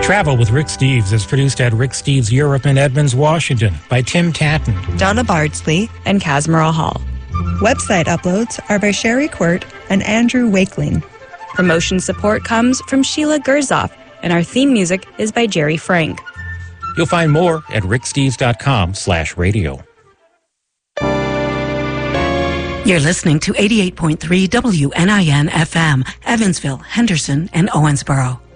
Travel with Rick Steves is produced at Rick Steves Europe in Edmonds, Washington by Tim Tatton, Donna Bardsley, and Casmara Hall. Website uploads are by Sherry Quirt and Andrew Wakeling. Promotion support comes from Sheila Gerzoff, and our theme music is by Jerry Frank. You'll find more at ricksteves.com/radio. You're listening to 88.3 WNIN FM, Evansville, Henderson, and Owensboro.